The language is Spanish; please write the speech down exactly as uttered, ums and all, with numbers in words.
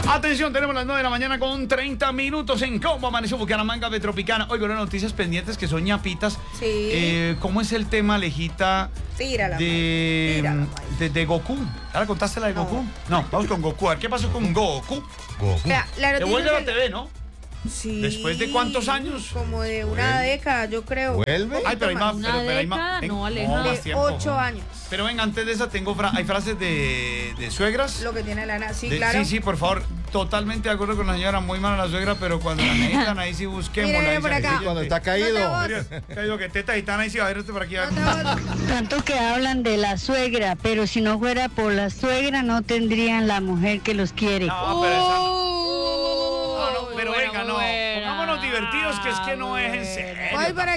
Atención, tenemos las nueve de la mañana con treinta minutos en Cómo Amaneció Bucaramanga de Tropicana. Hoy con noticias pendientes que son ñapitas. Sí. Eh, ¿Cómo es el tema, Alejita? Tírala, de, tírala, de, de Goku. ¿Ahora contaste la de No. Goku? No, vamos con Goku. A ver, ¿qué pasó con Goku? Goku. Vea, la Te noticia vuelve a la es T V, ¿no? Sí. ¿Después de cuántos años? Como de una Vuelve. década, yo creo. ¿Vuelve? Ay, pero hay más. Una Pero, pero hay más. década, en- no, Aleja. más De tiempo. ocho años. Pero venga, antes de esa tengo fra- hay frases de, de suegras. Lo que tiene Lana. Sí, De- claro. sí, sí, por favor. Totalmente de acuerdo con la señora. Muy mala la suegra, pero cuando la necesitan, ahí sí busquémosla. Mire, ahí por sí, acá. sí, Cuando sí. está caído. No te Mire, te digo que teta gitana y si va a ver este por aquí. a ver. No te- Tanto que hablan de la suegra, pero si no fuera por la suegra no tendrían la mujer que los quiere. No, pero esa no. Uh, No, no, pero muy venga, buena, no. muy buena. Pongámonos divertidos, que es que no es en serio. Voy para